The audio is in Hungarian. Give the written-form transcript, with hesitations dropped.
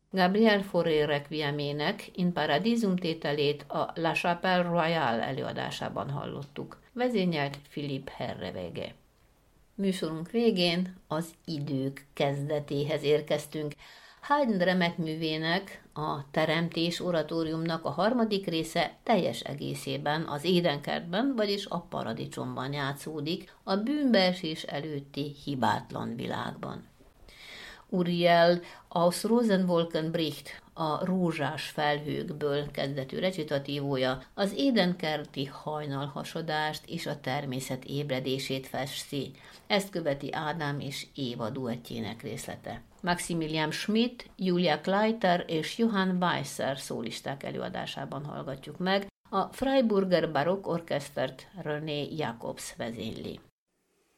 Gabriel Fauré requiemének In Paradisum tételét a La Chapelle Royale előadásában hallottuk. Vezényelt Philippe Herreweghe. Műsorunk végén az idők kezdetéhez érkeztünk. Haydn remek művének, a Teremtés oratóriumnak a harmadik része teljes egészében az Édenkertben, vagyis a Paradicsomban játszódik, a bűnbeesés előtti hibátlan világban. Uriel aus Rosenwolken bricht, a rózsás felhőkből kezdetű recitatívója az édenkerti hajnalhasadást és a természet ébredését feszi. Ezt követi Ádám és Éva duettjének részlete. Maximilian Schmidt, Julia Kleiter és Johann Weisser szólisták előadásában hallgatjuk meg, a Freiburger Barock Orchestert René Jacobs vezényli.